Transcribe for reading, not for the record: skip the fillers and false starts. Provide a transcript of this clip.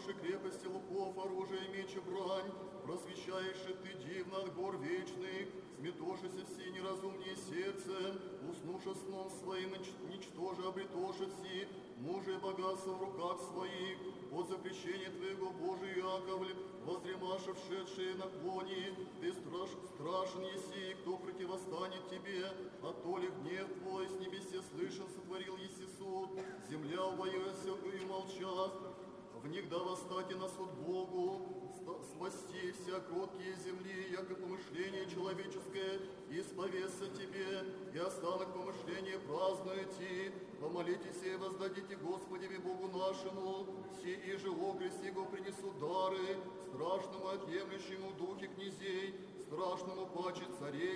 Поставши крепости луков, оружие, меч и брань, просвещаешь ты дивно от гор вечных, сметошися все неразумнее сердцем, уснуша сном своим, ничтоже обретоши все, мужа и богатство в руках своих, от запрещения Твоего, Божий Яковль, воздремаша вшедшие на клоне, Ты страшен еси, кто противостанет Тебе, а то ли гнев Твой с небесе слышен сотворил еси суд, земля убоялся и молча, в них да восстати на суд Богу, спасти вся кроткие земли, яко помышление человеческое, исповесться Тебе, и останок помышления празднуете, помолитесь и воздадите Господеве Богу нашему, сии же окрест Его принесут дары, страшному отъемлющему духе князей, страшному паче царей